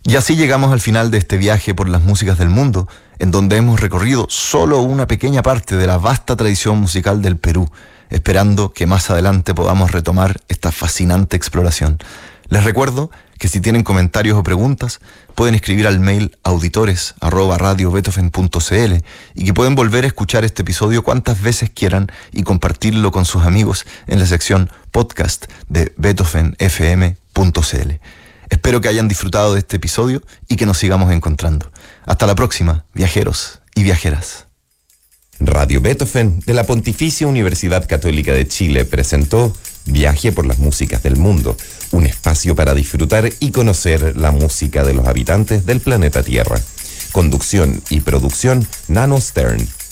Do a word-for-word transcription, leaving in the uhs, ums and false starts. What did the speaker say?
Y así llegamos al final de este viaje por las músicas del mundo, en donde hemos recorrido solo una pequeña parte de la vasta tradición musical del Perú, esperando que más adelante podamos retomar esta fascinante exploración. Les recuerdo que si tienen comentarios o preguntas, pueden escribir al mail auditores arroba radio beethoven punto c l y que pueden volver a escuchar este episodio cuantas veces quieran y compartirlo con sus amigos en la sección podcast de beethoven f m punto c l. Espero que hayan disfrutado de este episodio y que nos sigamos encontrando. Hasta la próxima, viajeros y viajeras. Radio Beethoven de la Pontificia Universidad Católica de Chile presentó Viaje por las músicas del mundo, un espacio para disfrutar y conocer la música de los habitantes del planeta Tierra. Conducción y producción, Nano Stern.